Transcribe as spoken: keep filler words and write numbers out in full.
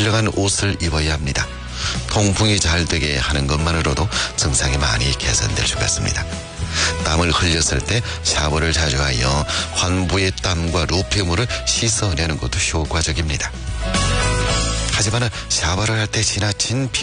길러간 옷을 입어야 합니다. 통풍이 잘 되게 하는 것만으로도 증상이 많이 개선될 수가 있습니다. 땀을 흘렸을 때 샤워를 자주 하여 환부의 땀과 루폐물을 씻어내는 것도 효과적입니다. 하지만 샤워를 할 때 지나친 비